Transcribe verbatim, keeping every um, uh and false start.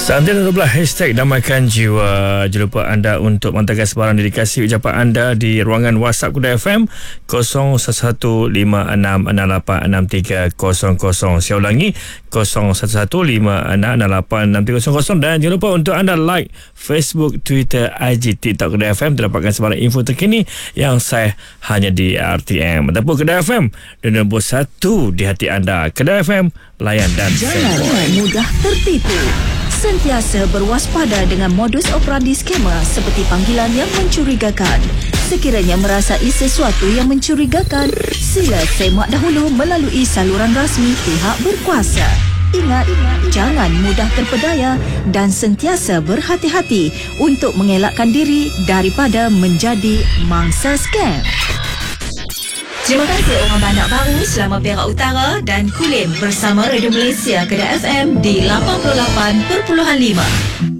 sembilan dua belas hashtag Damaikan Jiwa. Jangan lupa anda untuk menghantarkan sebarang dedikasi ucapan anda di ruangan WhatsApp Kuda F M kosong satu satu lima enam enam lapan enam tiga kosong kosong. Saya ulangi kosong satu satu lima enam enam lapan enam tiga kosong kosong. Dan jangan lupa untuk anda like Facebook, Twitter, I G, TikTok Kuda F M untuk dapatkan sebarang info terkini yang saya hanya di R T M ataupun Kuda F M dan nombor satu di hati anda. Kuda F M, layan dan jangan mudah tertipu. Sentiasa berwaspada dengan modus operandi skema seperti panggilan yang mencurigakan. Sekiranya merasai sesuatu yang mencurigakan, sila semak dahulu melalui saluran rasmi pihak berkuasa. Ingat, jangan mudah terpedaya dan sentiasa berhati-hati untuk mengelakkan diri daripada menjadi mangsa scam. Terima kasih orang Banak Baru, Selama Perak Utara dan Kulim bersama Radio Malaysia Kedah F M di lapan puluh lapan perpuluhan lima.